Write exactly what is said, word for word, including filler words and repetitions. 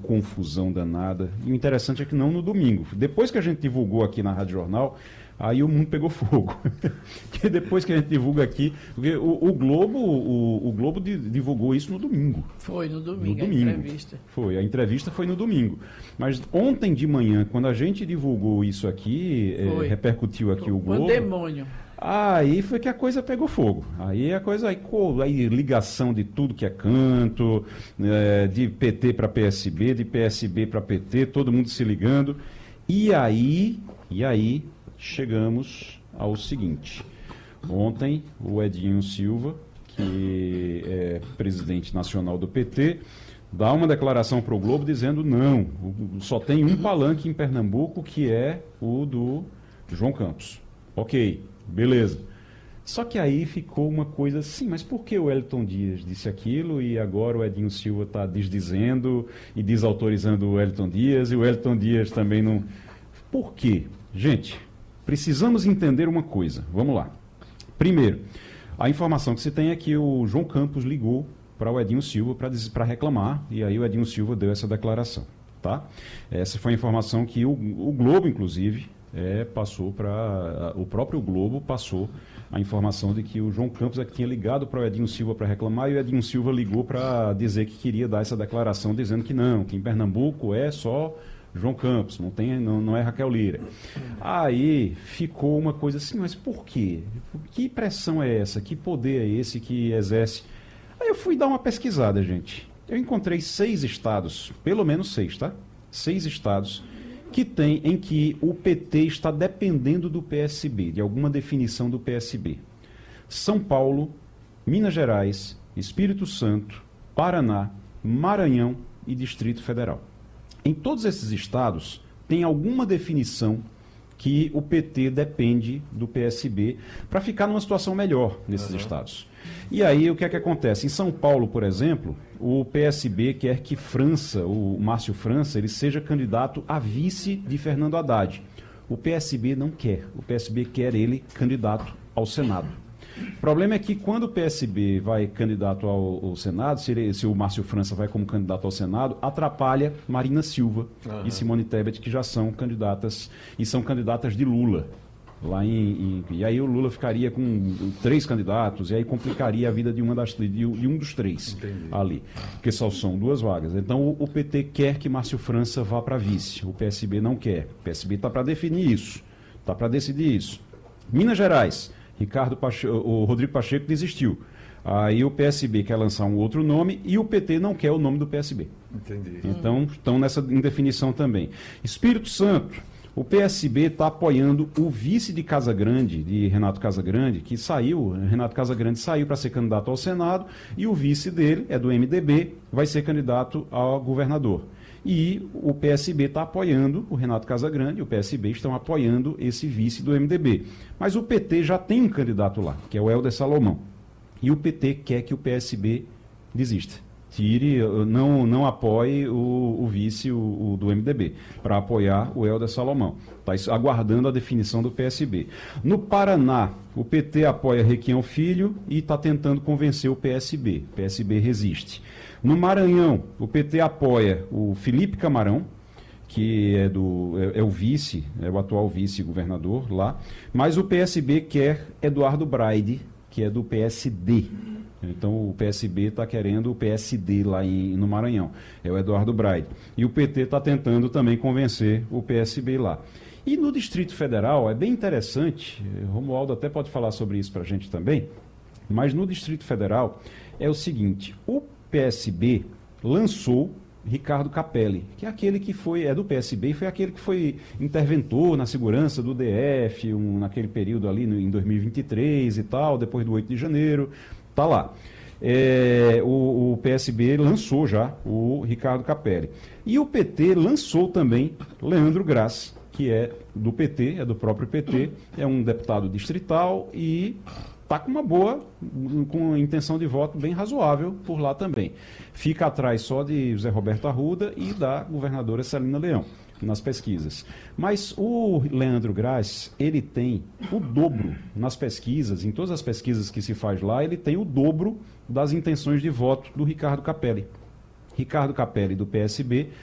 confusão danada. E o interessante é que não no domingo. Depois que a gente divulgou aqui na Rádio Jornal, aí o mundo pegou fogo. Porque depois que a gente divulga aqui, porque o, o Globo, o, o Globo divulgou isso no domingo. Foi no domingo, no domingo. a entrevista. Foi, a entrevista foi no domingo. Mas ontem de manhã, quando a gente divulgou isso aqui, é, repercutiu aqui foi. o Globo. Pandemônio. Aí foi que a coisa pegou fogo. Aí a coisa, aí, aí ligação de tudo que é canto, é, de P T para P S B, de P S B para P T, todo mundo se ligando. E aí, e aí chegamos ao seguinte. Ontem o Edinho Silva, que é presidente nacional do P T, dá uma declaração para o Globo dizendo não, só tem um palanque em Pernambuco que é o do João Campos. Ok. Beleza. Só que aí ficou uma coisa assim, mas por que o Wellington Dias disse aquilo e agora o Edinho Silva está desdizendo e desautorizando o Wellington Dias e o Wellington Dias também não... Por quê? Gente, precisamos entender uma coisa. Vamos lá. Primeiro, a informação que se tem é que o João Campos ligou para o Edinho Silva para reclamar e aí o Edinho Silva deu essa declaração, tá? Essa foi a informação que o, o Globo, inclusive... É, passou para... O próprio Globo passou a informação de que o João Campos é que tinha ligado para o Edinho Silva para reclamar e o Edinho Silva ligou para dizer que queria dar essa declaração, dizendo que não, que em Pernambuco é só João Campos, não, tem, não, não é Raquel Lira. Aí ficou uma coisa assim, mas por quê? Que pressão é essa? Que poder é esse que exerce? Aí eu fui dar uma pesquisada, gente. Eu encontrei seis estados, pelo menos seis, tá? Seis estados que tem em que o P T está dependendo do P S B, de alguma definição do P S B. São Paulo, Minas Gerais, Espírito Santo, Paraná, Maranhão e Distrito Federal. Em todos esses estados tem alguma definição que o P T depende do P S B para ficar numa situação melhor nesses uhum. estados. E aí o que é que acontece? Em São Paulo, por exemplo, o P S B quer que França, o Márcio França, ele seja candidato a vice de Fernando Haddad. O P S B não quer. O P S B quer ele candidato ao Senado. O problema é que quando o P S B vai candidato ao, ao Senado, se, ele, se o Márcio França vai como candidato ao Senado, atrapalha Marina Silva uhum. e Simone Tebet, que já são candidatas, e são candidatas de Lula. Lá em, em, e aí o Lula ficaria com três candidatos, e aí complicaria a vida de, uma das, de, de um dos três Entendi. ali, porque só são duas vagas. Então o, o P T quer que Márcio França vá para vice, o P S B não quer. O P S B está para definir isso, está para decidir isso. Minas Gerais, Ricardo Pacheco, o Rodrigo Pacheco desistiu. Aí o P S B quer lançar um outro nome e o P T não quer o nome do P S B. Entendi. Então estão nessa indefinição também. Espírito Santo, o P S B está apoiando o vice de Casagrande, de Renato Casagrande, que saiu, Renato Casagrande saiu para ser candidato ao Senado, e o vice dele, é do M D B, vai ser candidato a governador. E o P S B está apoiando o Renato Casagrande, o P S B estão apoiando esse vice do M D B. Mas o P T já tem um candidato lá, que é o Helder Salomão. E o P T quer que o P S B desista. Tire, não, não apoie o, o vice o, o do M D B, para apoiar o Helder Salomão. Está aguardando a definição do P S B. No Paraná, o P T apoia Requião Filho e está tentando convencer o P S B. O P S B resiste. No Maranhão, o P T apoia o Felipe Camarão, que é, do, é, é o vice, é o atual vice-governador lá, mas o P S B quer Eduardo Braide, que é do P S D. Então o P S B está querendo o P S D lá em, no Maranhão, é o Eduardo Braide. E o P T está tentando também convencer o P S B lá. E no Distrito Federal é bem interessante, Romualdo até pode falar sobre isso para a gente também, mas no Distrito Federal é o seguinte, o P S B lançou Ricardo Capelli, que é aquele que foi, é do P S B, e foi aquele que foi interventor na segurança do D F, um, naquele período ali no, em dois mil e vinte e três e tal, depois do oito de janeiro. Está lá. É, o, o P S B lançou já o Ricardo Capelli. E o P T lançou também Leandro Graz, que é do P T, é do próprio P T, é um deputado distrital e está com uma boa, com intenção de voto bem razoável por lá também. Fica atrás só de José Roberto Arruda e da governadora Celina Leão nas pesquisas. Mas o Leandro Graz, ele tem o dobro nas pesquisas, em todas as pesquisas que se faz lá, ele tem o dobro das intenções de voto do Ricardo Capelli. Ricardo Capelli, do P S B,